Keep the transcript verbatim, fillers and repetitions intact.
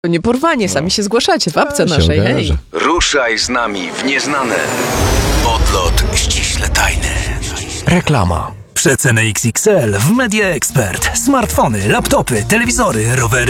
To nie porwanie, sami no. się zgłaszacie w apce ja naszej, hej. że... Ruszaj z nami w nieznane. Odlot ściśle tajny. Reklama. Przeceny X X L w Media Expert. Smartfony, laptopy, telewizory, rowery